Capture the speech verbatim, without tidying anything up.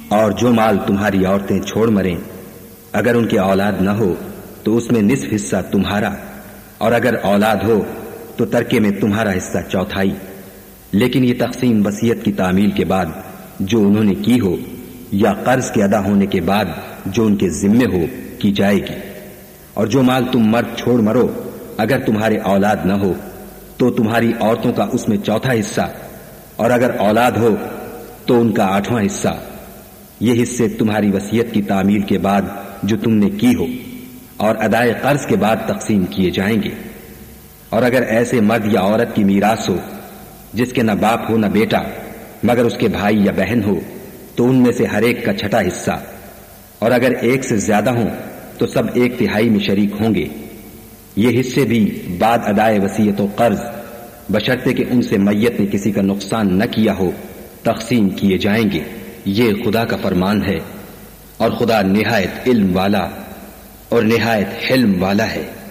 اور جو مال تمہاری عورتیں چھوڑ مریں اگر ان کے اولاد نہ ہو تو اس میں نصف حصہ تمہارا، اور اگر اولاد ہو تو ترکے میں تمہارا حصہ چوتھائی، لیکن یہ تقسیم وصیت کی تعمیل کے بعد جو انہوں نے کی ہو یا قرض کے ادا ہونے کے بعد جو ان کے ذمے ہو کی جائے گی۔ اور جو مال تم مرد چھوڑ مرو اگر تمہارے اولاد نہ ہو تو تمہاری عورتوں کا اس میں چوتھا حصہ، اور اگر اولاد ہو تو ان کا آٹھواں حصہ۔ یہ حصے تمہاری وصیت کی تعمیل کے بعد جو تم نے کی ہو اور ادائے قرض کے بعد تقسیم کیے جائیں گے۔ اور اگر ایسے مرد یا عورت کی میراث ہو جس کے نہ باپ ہو نہ بیٹا مگر اس کے بھائی یا بہن ہو تو ان میں سے ہر ایک کا چھٹا حصہ، اور اگر ایک سے زیادہ ہوں تو سب ایک تہائی میں شریک ہوں گے۔ یہ حصے بھی بعد ادائے وصیت و قرض بشرطے کہ ان سے میت نے کسی کا نقصان نہ کیا ہو تقسیم کیے جائیں گے۔ یہ خدا کا فرمان ہے، اور خدا نہایت علم والا اور نہایت حلم والا ہے۔